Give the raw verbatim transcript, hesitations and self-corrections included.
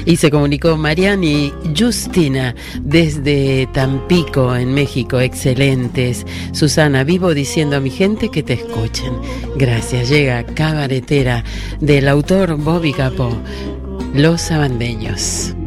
Y se comunicó Mariani Justina desde Tampico, en México. Excelentes. Susana, vivo diciendo a mi gente que te escuchen. Gracias. Llega Cabaretera, del autor Bobby Capó, Los Abandeños.